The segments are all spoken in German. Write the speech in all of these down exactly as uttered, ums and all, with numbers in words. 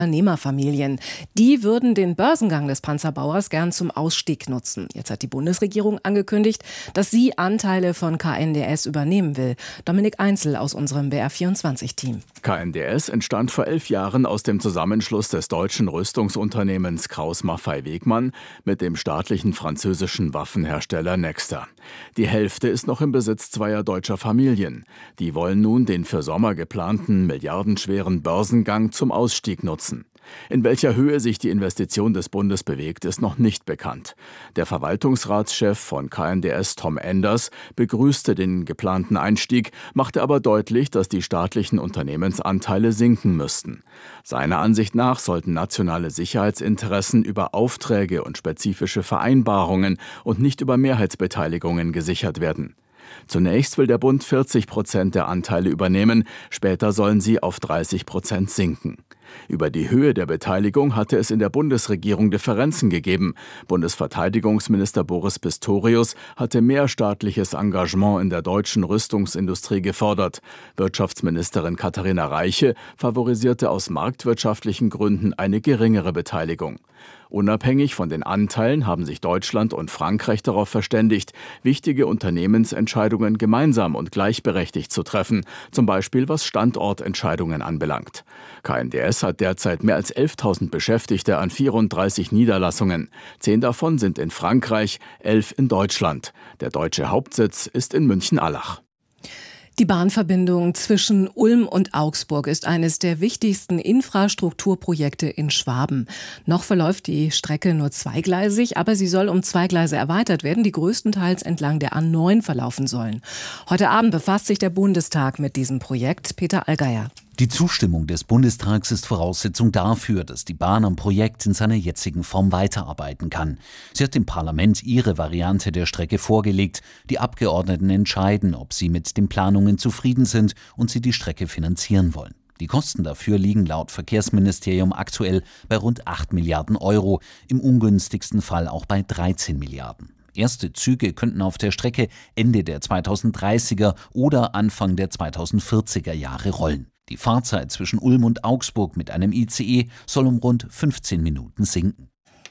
Unternehmerfamilien. Die würden den Börsengang des Panzerbauers gern zum Ausstieg nutzen. Jetzt hat die Bundesregierung angekündigt, dass sie Anteile von K N D S übernehmen will. Dominik Einzel aus unserem B R vierundzwanzig-Team. K N D S entstand vor elf Jahren aus dem Zusammenschluss des deutschen Rüstungsunternehmens Krauss-Maffei-Wegmann mit dem staatlichen französischen Waffenhersteller Nexter. Die Hälfte ist noch im Besitz zweier deutscher Familien. Die wollen nun den für Sommer geplanten milliardenschweren Börsengang zum Ausstieg nutzen. In welcher Höhe sich die Investition des Bundes bewegt, ist noch nicht bekannt. Der Verwaltungsratschef von K N D S, Tom Enders, begrüßte den geplanten Einstieg, machte aber deutlich, dass die staatlichen Unternehmensanteile sinken müssten. Seiner Ansicht nach sollten nationale Sicherheitsinteressen über Aufträge und spezifische Vereinbarungen und nicht über Mehrheitsbeteiligungen gesichert werden. Zunächst will der Bund vierzig Prozent der Anteile übernehmen, später sollen sie auf dreißig Prozent sinken. Über die Höhe der Beteiligung hatte es in der Bundesregierung Differenzen gegeben. Bundesverteidigungsminister Boris Pistorius hatte mehr staatliches Engagement in der deutschen Rüstungsindustrie gefordert. Wirtschaftsministerin Katharina Reiche favorisierte aus marktwirtschaftlichen Gründen eine geringere Beteiligung. Unabhängig von den Anteilen haben sich Deutschland und Frankreich darauf verständigt, wichtige Unternehmensentscheidungen gemeinsam und gleichberechtigt zu treffen, zum Beispiel was Standortentscheidungen anbelangt. K N D S hat derzeit mehr als elftausend Beschäftigte an vierunddreißig Niederlassungen. Zehn davon sind in Frankreich, elf in Deutschland. Der deutsche Hauptsitz ist in München-Allach. Die Bahnverbindung zwischen Ulm und Augsburg ist eines der wichtigsten Infrastrukturprojekte in Schwaben. Noch verläuft die Strecke nur zweigleisig, aber sie soll um zwei Gleise erweitert werden, die größtenteils entlang der A neun verlaufen sollen. Heute Abend befasst sich der Bundestag mit diesem Projekt. Peter Allgeier. Die Zustimmung des Bundestags ist Voraussetzung dafür, dass die Bahn am Projekt in seiner jetzigen Form weiterarbeiten kann. Sie hat dem Parlament ihre Variante der Strecke vorgelegt. Die Abgeordneten entscheiden, ob sie mit den Planungen zufrieden sind und sie die Strecke finanzieren wollen. Die Kosten dafür liegen laut Verkehrsministerium aktuell bei rund acht Milliarden Euro, im ungünstigsten Fall auch bei dreizehn Milliarden. Erste Züge könnten auf der Strecke Ende der zweitausenddreißiger oder Anfang der zweitausendvierziger Jahre rollen. Die Fahrzeit zwischen Ulm und Augsburg mit einem I C E soll um rund fünfzehn Minuten sinken.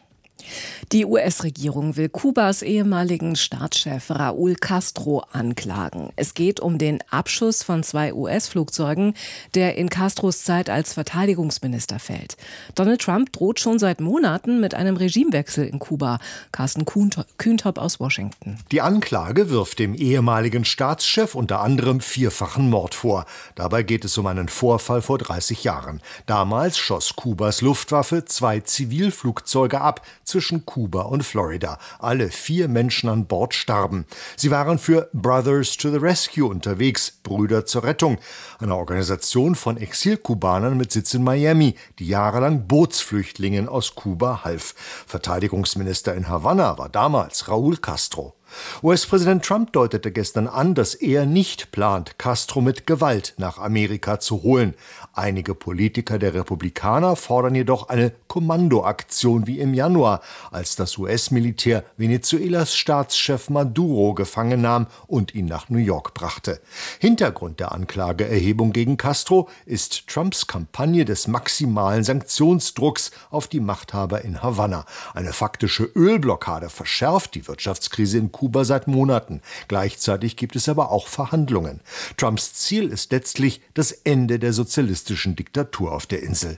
Die U S-Regierung will Kubas ehemaligen Staatschef Raúl Castro anklagen. Es geht um den Abschuss von zwei U S-Flugzeugen, der in Castros Zeit als Verteidigungsminister fällt. Donald Trump droht schon seit Monaten mit einem Regimewechsel in Kuba. Carsten Kühntop aus Washington. Die Anklage wirft dem ehemaligen Staatschef unter anderem vierfachen Mord vor. Dabei geht es um einen Vorfall vor dreißig Jahren. Damals schoss Kubas Luftwaffe zwei Zivilflugzeuge ab zwischen Kuba und Florida. Alle vier Menschen an Bord starben. Sie waren für Brothers to the Rescue unterwegs, Brüder zur Rettung, eine Organisation von Exilkubanern mit Sitz in Miami, die jahrelang Bootsflüchtlingen aus Kuba half. Verteidigungsminister in Havanna war damals Raúl Castro. U S-Präsident Trump deutete gestern an, dass er nicht plant, Castro mit Gewalt nach Amerika zu holen. Einige Politiker der Republikaner fordern jedoch eine Kommandoaktion wie im Januar, als das U S-Militär Venezuelas Staatschef Maduro gefangen nahm und ihn nach New York brachte. Hintergrund der Anklageerhebung gegen Castro ist Trumps Kampagne des maximalen Sanktionsdrucks auf die Machthaber in Havanna. Eine faktische Ölblockade verschärft die Wirtschaftskrise in Kuba seit Monaten. Gleichzeitig gibt es aber auch Verhandlungen. Trumps Ziel ist letztlich das Ende der sozialistischen Diktatur auf der Insel.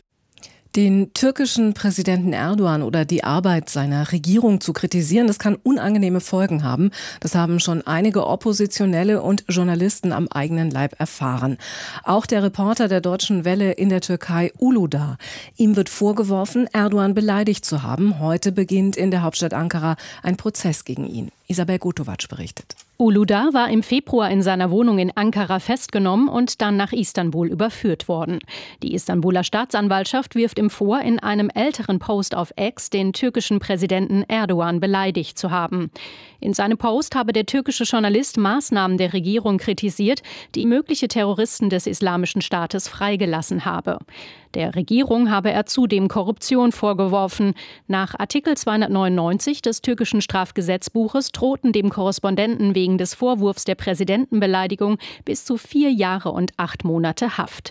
Den türkischen Präsidenten Erdogan oder die Arbeit seiner Regierung zu kritisieren, das kann unangenehme Folgen haben. Das haben schon einige Oppositionelle und Journalisten am eigenen Leib erfahren. Auch der Reporter der Deutschen Welle in der Türkei, Uludağ. Ihm wird vorgeworfen, Erdogan beleidigt zu haben. Heute beginnt in der Hauptstadt Ankara ein Prozess gegen ihn. Isabel Gotovac berichtet. Uludağ war im Februar in seiner Wohnung in Ankara festgenommen und dann nach Istanbul überführt worden. Die Istanbuler Staatsanwaltschaft wirft ihm vor, in einem älteren Post auf X den türkischen Präsidenten Erdogan beleidigt zu haben. In seinem Post habe der türkische Journalist Maßnahmen der Regierung kritisiert, die mögliche Terroristen des Islamischen Staates freigelassen habe. Der Regierung habe er zudem Korruption vorgeworfen. Nach Artikel zweihundertneunundneunzig des türkischen Strafgesetzbuches drohten dem Korrespondenten wegen des Vorwurfs der Präsidentenbeleidigung bis zu vier Jahre und acht Monate Haft.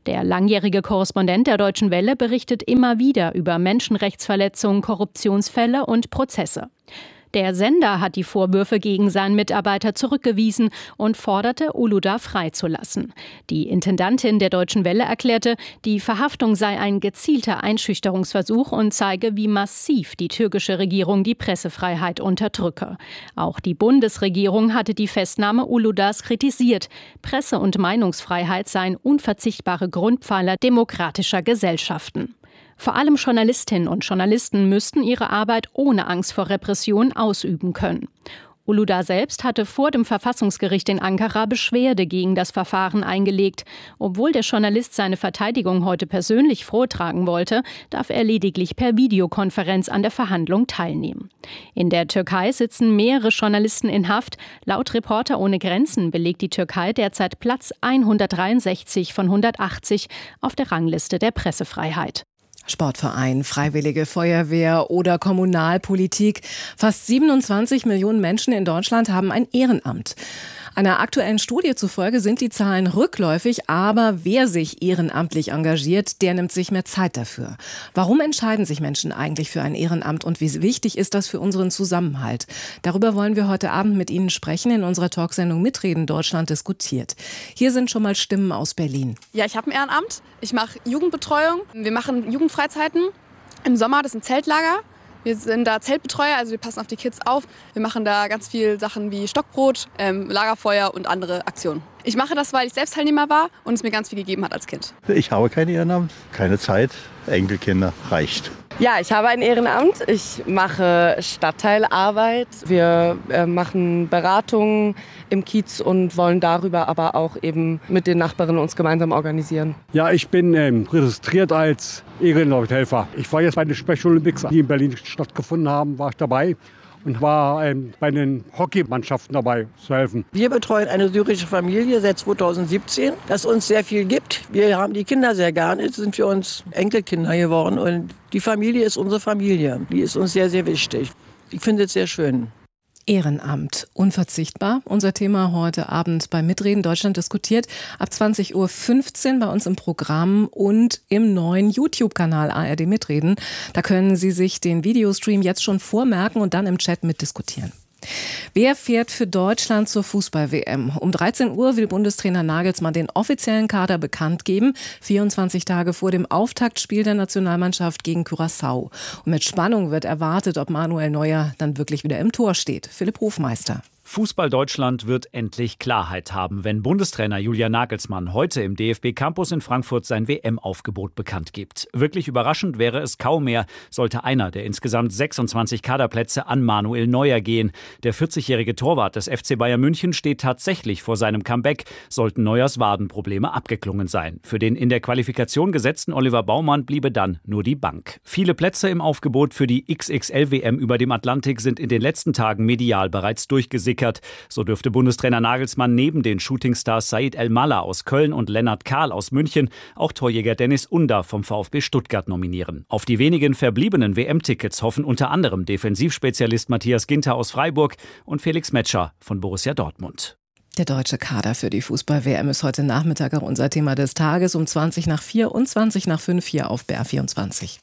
Der langjährige Korrespondent der Deutschen Welle berichtet immer wieder über Menschenrechtsverletzungen, Korruptionsfälle und Prozesse. Der Sender hat die Vorwürfe gegen seinen Mitarbeiter zurückgewiesen und forderte, Uluda freizulassen. Die Intendantin der Deutschen Welle erklärte, die Verhaftung sei ein gezielter Einschüchterungsversuch und zeige, wie massiv die türkische Regierung die Pressefreiheit unterdrücke. Auch die Bundesregierung hatte die Festnahme Uludas kritisiert. Presse- und Meinungsfreiheit seien unverzichtbare Grundpfeiler demokratischer Gesellschaften. Vor allem Journalistinnen und Journalisten müssten ihre Arbeit ohne Angst vor Repression ausüben können. Uluda selbst hatte vor dem Verfassungsgericht in Ankara Beschwerde gegen das Verfahren eingelegt. Obwohl der Journalist seine Verteidigung heute persönlich vortragen wollte, darf er lediglich per Videokonferenz an der Verhandlung teilnehmen. In der Türkei sitzen mehrere Journalisten in Haft. Laut Reporter ohne Grenzen belegt die Türkei derzeit Platz hundertdreiundsechzig von hundertachtzig auf der Rangliste der Pressefreiheit. Sportverein, Freiwillige Feuerwehr oder Kommunalpolitik. Fast siebenundzwanzig Millionen Menschen in Deutschland haben ein Ehrenamt. Einer aktuellen Studie zufolge sind die Zahlen rückläufig, aber wer sich ehrenamtlich engagiert, der nimmt sich mehr Zeit dafür. Warum entscheiden sich Menschen eigentlich für ein Ehrenamt und wie wichtig ist das für unseren Zusammenhalt? Darüber wollen wir heute Abend mit Ihnen sprechen in unserer Talksendung Mitreden Deutschland diskutiert. Hier sind schon mal Stimmen aus Berlin. Ja, ich habe ein Ehrenamt. Ich mache Jugendbetreuung. Wir machen Jugendfreizeiten im Sommer, das sind Zeltlager. Wir sind da Zeltbetreuer, also wir passen auf die Kids auf. Wir machen da ganz viel Sachen wie Stockbrot, ähm, Lagerfeuer und andere Aktionen. Ich mache das, weil ich selbst Teilnehmer war und es mir ganz viel gegeben hat als Kind. Ich habe kein Ehrenamt, keine Zeit. Enkelkinder reicht. Ja, ich habe ein Ehrenamt. Ich mache Stadtteilarbeit. Wir äh, machen Beratungen im Kiez und wollen darüber aber auch eben mit den Nachbarinnen uns gemeinsam organisieren. Ja, ich bin ähm, registriert als Ehrenamthelfer. Ich war jetzt bei den Special Olympics, die in Berlin stattgefunden haben, war ich dabei. Und war ähm, bei den Hockeymannschaften dabei zu helfen. Wir betreuen eine syrische Familie seit zweitausendsiebzehn, das uns sehr viel gibt. Wir haben die Kinder sehr gerne, jetzt sind für uns Enkelkinder geworden. Und die Familie ist unsere Familie. Die ist uns sehr, sehr wichtig. Ich finde es sehr schön. Ehrenamt, unverzichtbar. Unser Thema heute Abend bei Mitreden Deutschland diskutiert. Ab zwanzig Uhr fünfzehn bei uns im Programm und im neuen YouTube-Kanal A R D Mitreden. Da können Sie sich den Videostream jetzt schon vormerken und dann im Chat mitdiskutieren. Wer fährt für Deutschland zur Fußball-W M? Um dreizehn Uhr will Bundestrainer Nagelsmann den offiziellen Kader bekannt geben, vierundzwanzig Tage vor dem Auftaktspiel der Nationalmannschaft gegen Curaçao. Und mit Spannung wird erwartet, ob Manuel Neuer dann wirklich wieder im Tor steht. Philipp Hofmeister. Fußball Deutschland wird endlich Klarheit haben, wenn Bundestrainer Julian Nagelsmann heute im D F B-Campus in Frankfurt sein W M-Aufgebot bekannt gibt. Wirklich überraschend wäre es kaum mehr, sollte einer der insgesamt sechsundzwanzig Kaderplätze an Manuel Neuer gehen. Der vierzigjährige Torwart des F C Bayern München steht tatsächlich vor seinem Comeback, sollten Neuers Wadenprobleme abgeklungen sein. Für den in der Qualifikation gesetzten Oliver Baumann bliebe dann nur die Bank. Viele Plätze im Aufgebot für die X X L-W M über dem Atlantik sind in den letzten Tagen medial bereits durchgesickert. So dürfte Bundestrainer Nagelsmann neben den Shootingstars Said El-Mallah aus Köln und Lennart Kahl aus München auch Torjäger Dennis Under vom VfB Stuttgart nominieren. Auf die wenigen verbliebenen W M-Tickets hoffen unter anderem Defensivspezialist Matthias Ginter aus Freiburg und Felix Metscher von Borussia Dortmund. Der deutsche Kader für die Fußball-W M ist heute Nachmittag auch unser Thema des Tages um zwanzig nach vier und zwanzig nach fünf hier auf B R vierundzwanzig.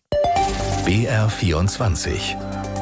B R vierundzwanzig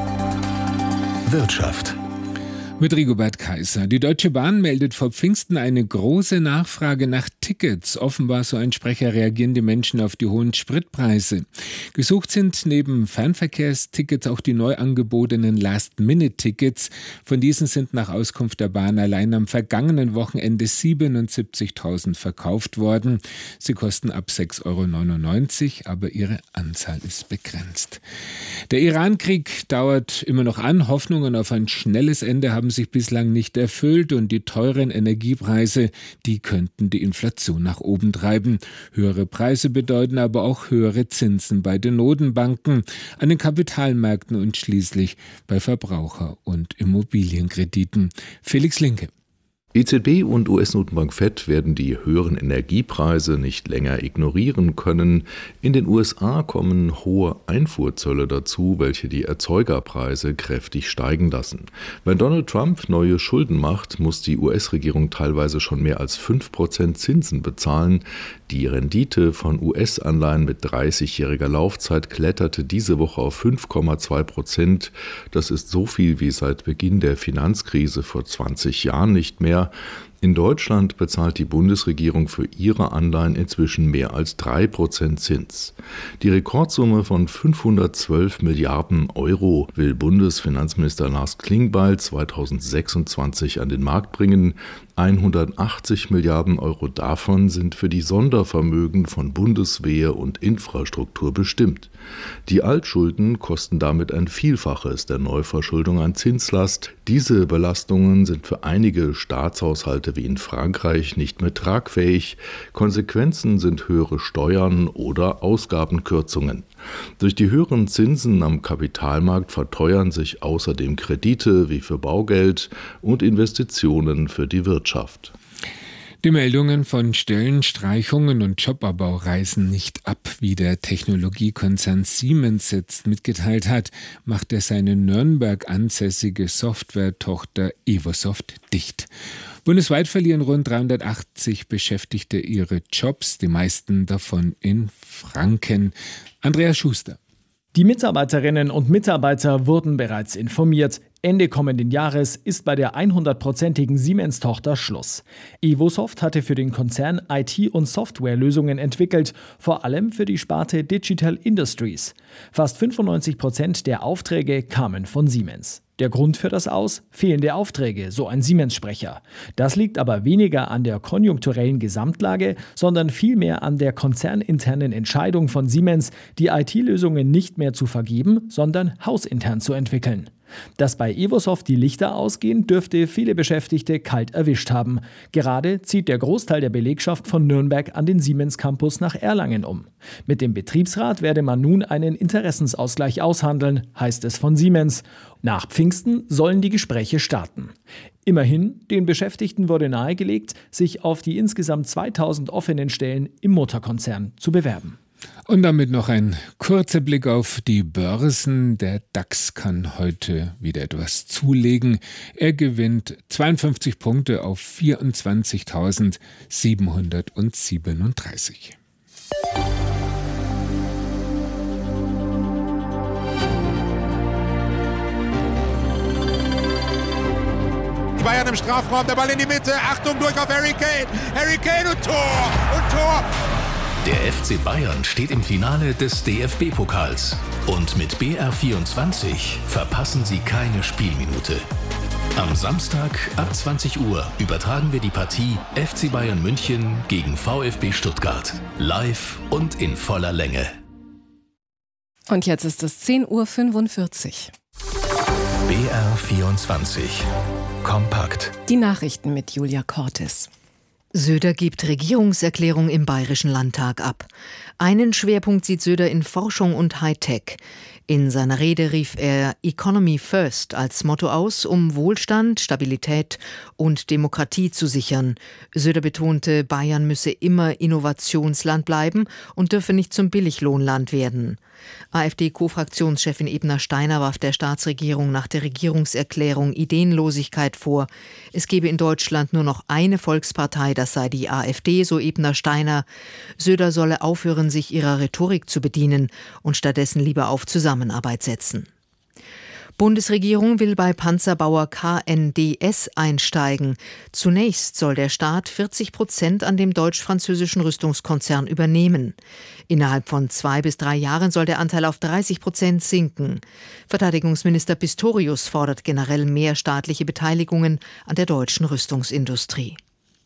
Wirtschaft. Mit Rigobert Kaiser. Die Deutsche Bahn meldet vor Pfingsten eine große Nachfrage nach Tickets. Offenbar, so ein Sprecher, reagieren die Menschen auf die hohen Spritpreise. Gesucht sind neben Fernverkehrstickets auch die neu angebotenen Last-Minute-Tickets. Von diesen sind nach Auskunft der Bahn allein am vergangenen Wochenende siebenundsiebzigtausend verkauft worden. Sie kosten ab sechs Euro neunundneunzig, aber ihre Anzahl ist begrenzt. Der Iran-Krieg dauert immer noch an. Hoffnungen auf ein schnelles Ende haben sich bislang nicht erfüllt und die teuren Energiepreise, die könnten die Inflation nach oben treiben. Höhere Preise bedeuten aber auch höhere Zinsen bei den Notenbanken, an den Kapitalmärkten und schließlich bei Verbraucher- und Immobilienkrediten. Felix Linke. E Z B und U S-Notenbank Fed werden die höheren Energiepreise nicht länger ignorieren können. In den U S A kommen hohe Einfuhrzölle dazu, welche die Erzeugerpreise kräftig steigen lassen. Wenn Donald Trump neue Schulden macht, muss die U S-Regierung teilweise schon mehr als fünf Prozent Zinsen bezahlen. Die Rendite von U S-Anleihen mit dreißigjähriger Laufzeit kletterte diese Woche auf fünf Komma zwei Prozent. Das ist so viel wie seit Beginn der Finanzkrise vor zwanzig Jahren nicht mehr. In Deutschland bezahlt die Bundesregierung für ihre Anleihen inzwischen mehr als drei Prozent Zins. Die Rekordsumme von fünfhundertzwölf Milliarden Euro will Bundesfinanzminister Lars Klingbeil zweitausendsechsundzwanzig an den Markt bringen. hundertachtzig Milliarden Euro davon sind für die Sondervermögen von Bundeswehr und Infrastruktur bestimmt. Die Altschulden kosten damit ein Vielfaches der Neuverschuldung an Zinslast. Diese Belastungen sind für einige Staatshaushalte wie in Frankreich nicht mehr tragfähig. Konsequenzen sind höhere Steuern oder Ausgabenkürzungen. Durch die höheren Zinsen am Kapitalmarkt verteuern sich außerdem Kredite wie für Baugeld und Investitionen für die Wirtschaft. Die Meldungen von Stellenstreichungen und Jobabbau reißen nicht ab, wie der Technologiekonzern Siemens jetzt mitgeteilt hat, macht er seine Nürnberg ansässige Softwaretochter Evosoft dicht. Bundesweit verlieren rund dreihundertachtzig Beschäftigte ihre Jobs, die meisten davon in Franken. Andreas Schuster. Die Mitarbeiterinnen und Mitarbeiter wurden bereits informiert. Ende kommenden Jahres ist bei der hundertprozentigen Siemens-Tochter Schluss. Evosoft hatte für den Konzern I T- und Softwarelösungen entwickelt, vor allem für die Sparte Digital Industries. Fast fünfundneunzig Prozent der Aufträge kamen von Siemens. Der Grund für das Aus? Fehlende Aufträge, so ein Siemens-Sprecher. Das liegt aber weniger an der konjunkturellen Gesamtlage, sondern vielmehr an der konzerninternen Entscheidung von Siemens, die I T-Lösungen nicht mehr zu vergeben, sondern hausintern zu entwickeln. Dass bei Evosoft die Lichter ausgehen, dürfte viele Beschäftigte kalt erwischt haben. Gerade zieht der Großteil der Belegschaft von Nürnberg an den Siemens-Campus nach Erlangen um. Mit dem Betriebsrat werde man nun einen Interessensausgleich aushandeln, heißt es von Siemens. Nach Pfingsten sollen die Gespräche starten. Immerhin, den Beschäftigten wurde nahegelegt, sich auf die insgesamt zweitausend offenen Stellen im Mutterkonzern zu bewerben. Und damit noch ein kurzer Blick auf die Börsen. Der DAX kann heute wieder etwas zulegen. Er gewinnt zweiundfünfzig Punkte auf vierundzwanzigtausendsiebenhundertsiebenunddreißig. Die Bayern im Strafraum, der Ball in die Mitte. Achtung, durch auf Harry Kane. Harry Kane und Tor. Und Tor. Der F C Bayern steht im Finale des D F B-Pokals. Und mit B R vierundzwanzig verpassen Sie keine Spielminute. Am Samstag ab zwanzig Uhr übertragen wir die Partie F C Bayern München gegen VfB Stuttgart. Live und in voller Länge. Und jetzt ist es zehn Uhr fünfundvierzig. B R vierundzwanzig. Kompakt. Die Nachrichten mit Julia Cortes. Söder gibt Regierungserklärung im Bayerischen Landtag ab. Einen Schwerpunkt sieht Söder in Forschung und Hightech. In seiner Rede rief er Economy First als Motto aus, um Wohlstand, Stabilität und Demokratie zu sichern. Söder betonte, Bayern müsse immer Innovationsland bleiben und dürfe nicht zum Billiglohnland werden. AfD-Co-Fraktionschefin Ebner-Steiner warf der Staatsregierung nach der Regierungserklärung Ideenlosigkeit vor. Es gebe in Deutschland nur noch eine Volkspartei, das sei die AfD, so Ebner-Steiner. Söder solle aufhören, sich ihrer Rhetorik zu bedienen und stattdessen lieber auf Zusammenarbeit setzen. Bundesregierung will bei Panzerbauer K N D S einsteigen. Zunächst soll der Staat vierzig Prozent an dem deutsch-französischen Rüstungskonzern übernehmen. Innerhalb von zwei bis drei Jahren soll der Anteil auf dreißig Prozent sinken. Verteidigungsminister Pistorius fordert generell mehr staatliche Beteiligungen an der deutschen Rüstungsindustrie.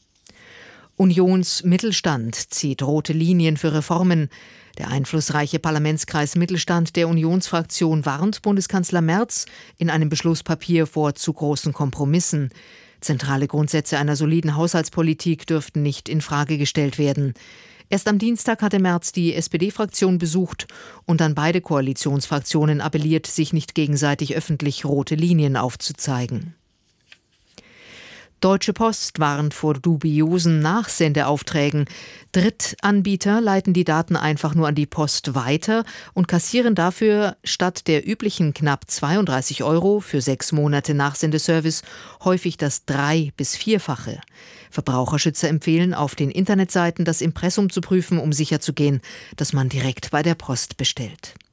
Unionsmittelstand zieht rote Linien für Reformen. Der einflussreiche Parlamentskreis Mittelstand der Unionsfraktion warnt Bundeskanzler Merz in einem Beschlusspapier vor zu großen Kompromissen. Zentrale Grundsätze einer soliden Haushaltspolitik dürften nicht in Frage gestellt werden. Erst am Dienstag hatte Merz die S P D-Fraktion besucht und an beide Koalitionsfraktionen appelliert, sich nicht gegenseitig öffentlich rote Linien aufzuzeigen. Deutsche Post warnt vor dubiosen Nachsendeaufträgen. Drittanbieter leiten die Daten einfach nur an die Post weiter und kassieren dafür statt der üblichen knapp zweiunddreißig Euro für sechs Monate Nachsendeservice häufig das drei- bis vierfache. Verbraucherschützer empfehlen, auf den Internetseiten das Impressum zu prüfen, um sicherzugehen, dass man direkt bei der Post bestellt.